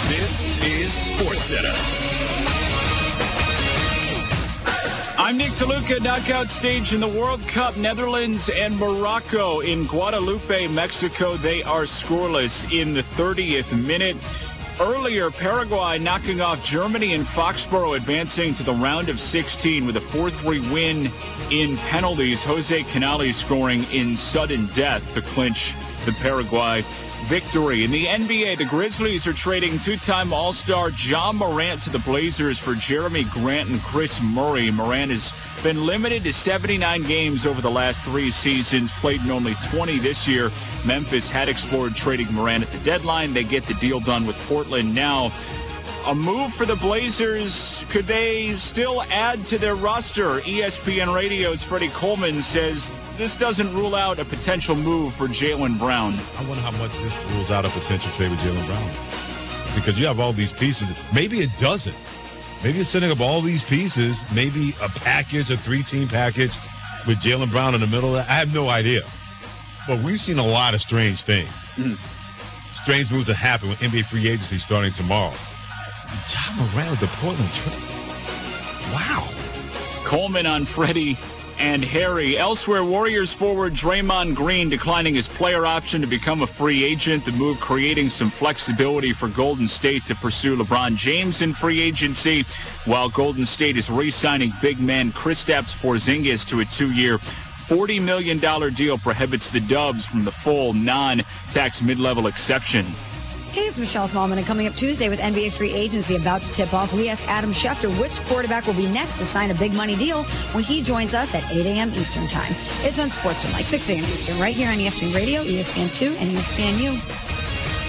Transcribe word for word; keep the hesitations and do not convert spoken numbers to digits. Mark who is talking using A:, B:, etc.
A: This is SportsCenter.
B: I'm Nick DeLuca. Knockout stage in the World Cup. Netherlands and Morocco in Guadalupe, Mexico. They are scoreless in the thirtieth minute. Earlier, Paraguay knocking off Germany in Foxborough, advancing to the round of sixteen with a four three win in penalties. Jose Canales scoring in sudden death to clinch the Paraguay victory. In the N B A, the Grizzlies are trading two-time All-Star Ja Morant to the Blazers for Jeremy Grant and Chris Murray. Morant has been limited to seventy-nine games over the last three seasons, played in only twenty this year. Memphis had explored trading Morant at the deadline. They get the deal done with Portland now. A move for the Blazers. Could they still add to their roster? E S P N Radio's Freddie Coleman says this doesn't rule out a potential move for Jaylen Brown.
C: I wonder how much this rules out a potential trade with Jaylen Brown. Because you have all these pieces. Maybe it doesn't. Maybe it's setting up all these pieces, maybe a package, a three-team package with Jaylen Brown in the middle. I have no idea. But we've seen a lot of strange things. Mm. Strange moves that happen with N B A free agency starting tomorrow. Ja Morant with the Portland trade. Wow.
B: Coleman on Freddie and Harry. Elsewhere, Warriors forward Draymond Green declining his player option to become a free agent. The move creating some flexibility for Golden State to pursue LeBron James in free agency, while Golden State is re-signing big man Kristaps Porzingis to a two-year, forty million dollars deal prohibits the Dubs from the full non-tax mid-level exception.
D: Hey, it's Michelle Smallman, and coming up Tuesday with N B A free agency about to tip off, we ask Adam Schefter which quarterback will be next to sign a big money deal when he joins us at eight a.m. Eastern Time. It's on Sportsman, like six a.m. Eastern, right here on E S P N Radio, E S P N two, and E S P N U.